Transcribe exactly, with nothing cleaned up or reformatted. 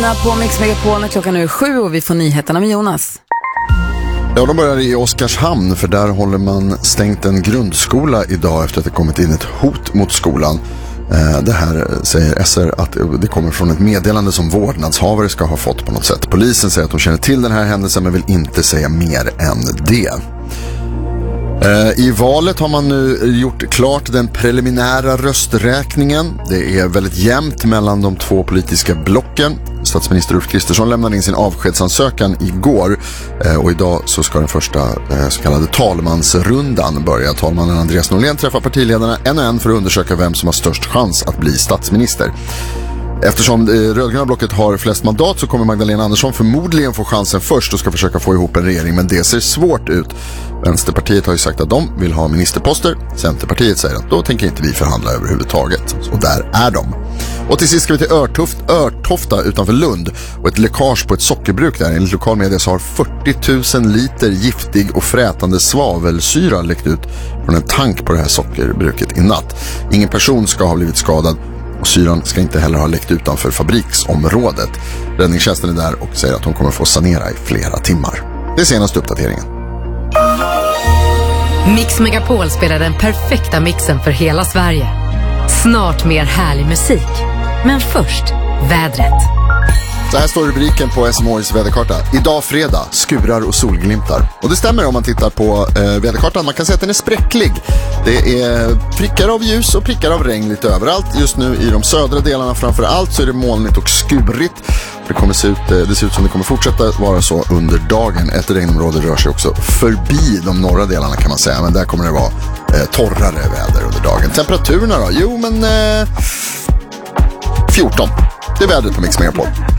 Nina på Mix Megapol när klockan nu är sju och vi får nyheterna med Jonas. Ja, de börjar i Oskarshamn för där håller man stängt en grundskola idag efter att det kommit in ett hot mot skolan. Det här säger S R att det kommer från ett meddelande som vårdnadshavare ska ha fått på något sätt. Polisen säger att de känner till den här händelsen men vill inte säga mer än det. I valet har man nu gjort klart den preliminära rösträkningen. Det är väldigt jämnt mellan de två politiska blocken. Statsminister Ulf Kristersson lämnade in sin avskedsansökan igår och idag så ska den första så kallade talmansrundan börja. Talmannen Andreas Norlén träffar partiledarna en och en för att undersöka vem som har störst chans att bli statsminister. Eftersom det rödgröna blocket har flest mandat så kommer Magdalena Andersson förmodligen få chansen först och ska försöka få ihop en regering, men det ser svårt ut. Vänsterpartiet har ju sagt att de vill ha ministerposter. Centerpartiet säger att då tänker inte vi förhandla överhuvudtaget. Och där är de. Och till sist ska vi till Örtoft, Örtofta utanför Lund och ett läckage på ett sockerbruk där. Enligt lokal media så har fyrtio tusen liter giftig och frätande svavelsyra läckt ut från en tank på det här sockerbruket i natt. Ingen person ska ha blivit skadad. Och syran ska inte heller ha läckt utanför fabriksområdet. Räddningstjänsten är där och säger att hon kommer få sanera i flera timmar. Det är senaste uppdateringen. Mix Megapol spelar den perfekta mixen för hela Sverige. Snart mer härlig musik. Men först, vädret. Så här står rubriken på S M H:s väderkarta. Idag fredag, skurar och solglimtar. Och det stämmer om man tittar på eh, väderkartan. Man kan säga att den är spräcklig. Det är prickar av ljus och prickar av regn lite överallt. Just nu i de södra delarna framför allt så är det molnigt och skurigt. Det, kommer se ut, det ser ut som det kommer fortsätta vara så under dagen. Ett regnområde rör sig också förbi de norra delarna kan man säga. Men där kommer det vara eh, torrare väder under dagen. Temperaturerna då? Jo men eh, fjorton. Det är vädret på Mix Megapol.